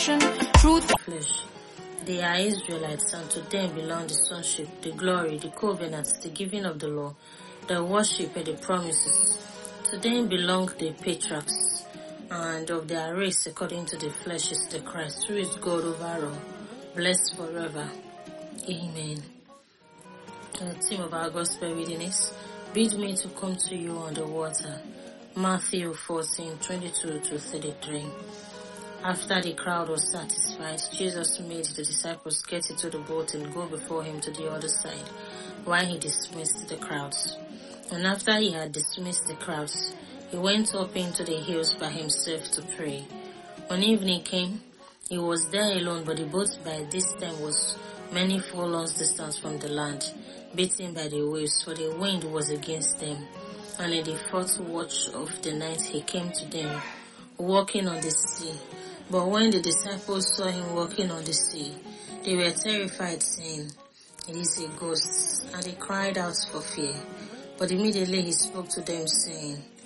truth. Flesh. They are Israelites, and to them belong the sonship, the glory, the covenants, the giving of the law, the worship and the promises. To them belong the patriarchs, and of their race according to the flesh is the Christ, who is God over all, blessed forever. Amen. The theme of our gospel reading is, Bid me to come to you on the water. Matthew 14:22-33. After the crowd was satisfied, Jesus made the disciples get into the boat and go before him to the other side, while he dismissed the crowds. And after he had dismissed the crowds, he went up into the hills by himself to pray. When evening came, he was there alone, but the boat by this time was many furlongs distance from the land, beaten by the waves, for the wind was against them. And in the fourth watch of the night he came to them, walking on the sea. But when the disciples saw him walking on the sea, they were terrified, saying, It is a ghost, and they cried out for fear. But immediately he spoke to them, saying,